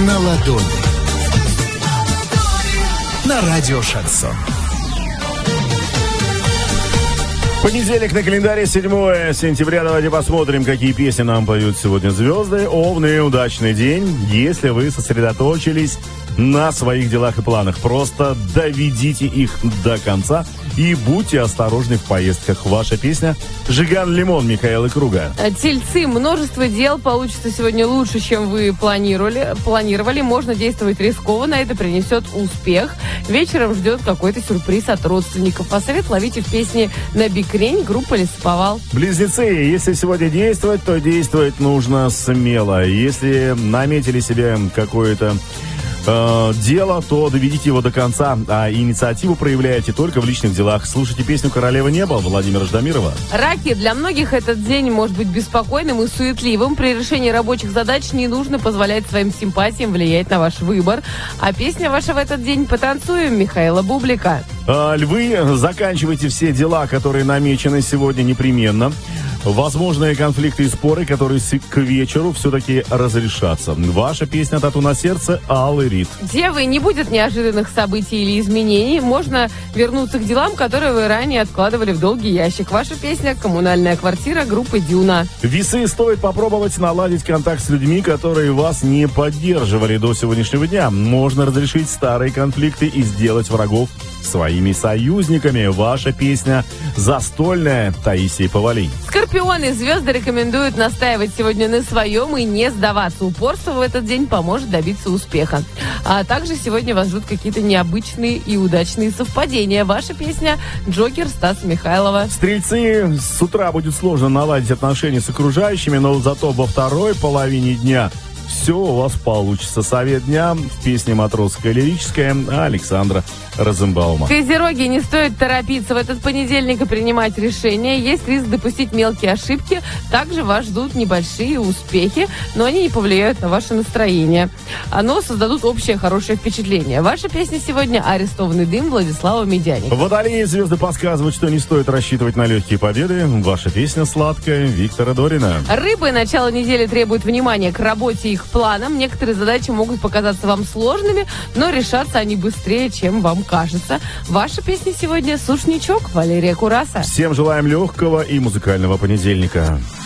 на ладони. На радио Шансон. Понедельник на календаре, 7 сентября. Давайте посмотрим, какие песни нам поют сегодня звезды. Овны, удачный день. Если вы сосредоточились на своих делах и планах, просто доведите их до конца и будьте осторожны в поездках. Ваша песня «Жиган Лимон» Михаила Круга. Тельцы, множество дел получится сегодня лучше, чем вы планировали. Можно действовать рискованно, это принесет успех. Вечером ждет какой-то сюрприз от родственников. А совет ловите в песне «На бикрень» группа «Лесоповал». Близнецы, если сегодня действовать, то действовать нужно смело. Если наметили себе какое-то дело, то доведите его до конца, а инициативу проявляете только в личных делах. Слушайте песню «Королевы неба» Владимира Ждамирова. Раки, для многих этот день может быть беспокойным и суетливым. При решении рабочих задач не нужно позволять своим симпатиям влиять на ваш выбор. А песня ваша в этот день «Потанцуем» Михаила Бублика. Львы, заканчивайте все дела, которые намечены сегодня непременно. Возможные конфликты и споры, которые к вечеру все-таки разрешатся. Ваша песня «Тату на сердце» Аллы Рид. Девы, не будет неожиданных событий или изменений. Можно вернуться к делам, которые вы ранее откладывали в долгий ящик. Ваша песня «Коммунальная квартира» группы «Дюна». Весы, стоит попробовать наладить контакт с людьми, которые вас не поддерживали до сегодняшнего дня. Можно разрешить старые конфликты и сделать врагов своими союзниками. Ваша песня «Застольная» Таисии Повалий. Скорпионы, звезды рекомендуют настаивать сегодня на своем и не сдаваться. Упорство в этот день поможет добиться успеха. А также сегодня вас ждут какие-то необычные и удачные совпадения. Ваша песня «Джокер» Стаса Михайлова. Стрельцы, с утра будет сложно наладить отношения с окружающими, но зато во второй половине дня все у вас получится. Совет дня в песне «Матросская лирическая» Александра Розенбаума. Козероги, не стоит торопиться в этот понедельник и принимать решения. Есть риск допустить мелкие ошибки. Также вас ждут небольшие успехи, но они не повлияют на ваше настроение. Но создадут общее хорошее впечатление. Ваша песня сегодня «Арестованный дым» Владислава Медяника. Водолеи, звезды подсказывают, что не стоит рассчитывать на легкие победы. Ваша песня «Сладкая» Виктора Дорина. Рыбы, начало недели требует внимания к работе и их планам. Некоторые задачи могут показаться вам сложными, но решатся они быстрее, чем вам кажется. Ваша песня сегодня «Сушничок» Валерия Кураса. Всем желаем легкого и музыкального понедельника.